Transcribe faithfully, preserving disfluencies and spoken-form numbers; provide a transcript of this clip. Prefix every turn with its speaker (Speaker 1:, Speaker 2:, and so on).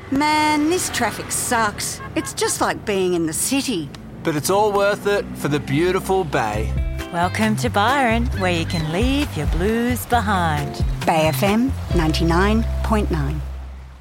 Speaker 1: Man, this traffic sucks. It's just like being in the city.
Speaker 2: But it's all worth it for the beautiful bay.
Speaker 3: Welcome to Byron, where you can leave your blues behind.
Speaker 1: Bay F M ninety-nine point nine.